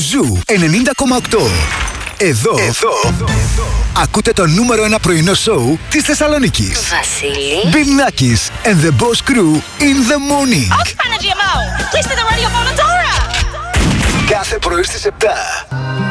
Ζου 90,8. Εδώ ακούτε το νούμερο 1 πρωινό σοου της Θεσσαλονίκης. Βασίλη. Bill Nackis and the Boss Crew in the morning. Energy Mo. Please do the radio phone, Dora. Κάθε πρωί στις 7.